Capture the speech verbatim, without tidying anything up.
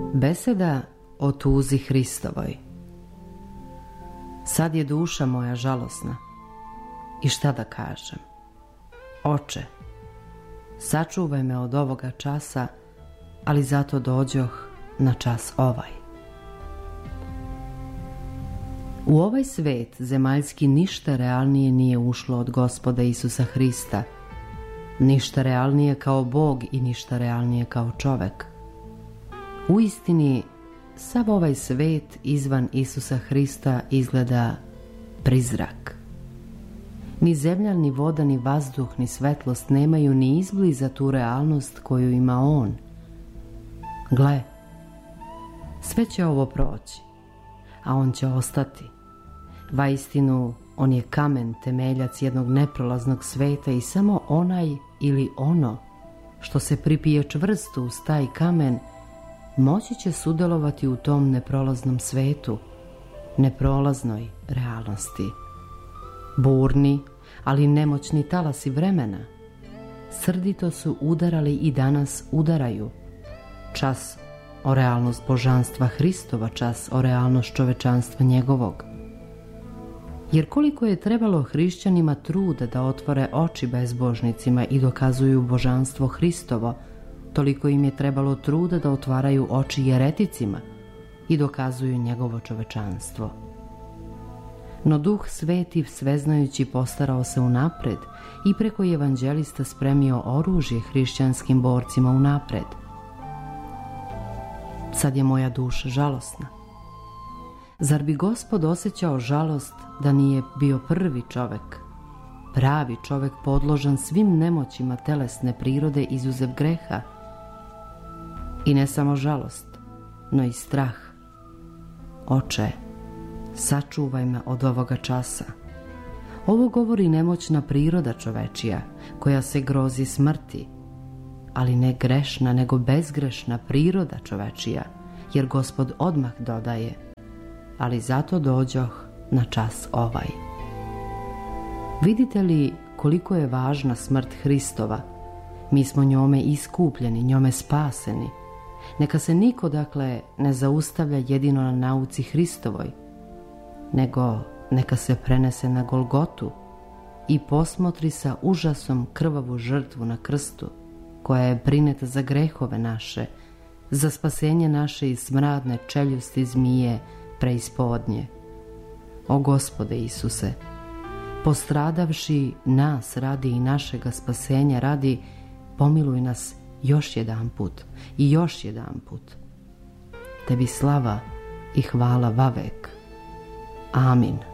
Beseda o tuzi Hristovoj. Sad je duša moja žalosna i šta da kažem? Oče, sačuvaj me od ovoga časa, ali zato dođoh na čas ovaj. U ovaj svet zemaljski ništa realnije nije ušlo od Gospoda Isusa Hrista, ništa realnije kao Bog i ništa realnije kao čovek. Uistini, sav ovaj svet izvan Isusa Hrista izgleda prizrak. Ni zemlja, ni voda, ni vazduh, ni svetlost nemaju ni izbliza tu realnost koju ima On. Gle, sve će ovo proći, a On će ostati. Vaistinu, On je kamen, temeljac jednog neprolaznog sveta i samo onaj ili ono što se pripije čvrsto uz taj kamen moći će sudjelovati u tom neprolaznom svetu, neprolaznoj realnosti. Burni, ali nemoćni talasi vremena srdito su udarali i danas udaraju. Čas o realnost božanstva Hristova, čas o realnost čovečanstva njegovog. Jer koliko je trebalo hrišćanima truda da otvore oči bezbožnicima i dokazuju božanstvo Hristovo, toliko im je trebalo truda da otvaraju oči jereticima i dokazuju njegovo čovečanstvo. No Duh Sveti sveznajući postarao se unapred i preko evanđelista spremio oružje hrišćanskim borcima unapred. Sad je moja duša žalosna. Zar bi Gospod osjećao žalost da nije bio prvi čovek, pravi čovek podložan svim nemoćima telesne prirode izuzev greha? I ne samo žalost, no i strah. Oče, sačuvaj me od ovoga časa. Ovo govori nemoćna priroda čovečija, koja se grozi smrti, ali ne grešna, nego bezgrešna priroda čovečija, jer Gospod odmah dodaje, ali zato dođoh na čas ovaj. Vidite li koliko je važna smrt Hristova? Mi smo njome iskupljeni, njome spaseni. Neka se niko, dakle, ne zaustavlja jedino na nauci Hristovoj, nego neka se prenese na Golgotu i posmotri sa užasom krvavu žrtvu na krstu, koja je prineta za grehove naše, za spasenje naše iz smradne čeljusti zmije preispodnje. O Gospode Isuse, postradavši nas radi i našega spasenja radi, pomiluj nas još jedan put i još jedan put. Tebi slava i hvala vavek. Amin.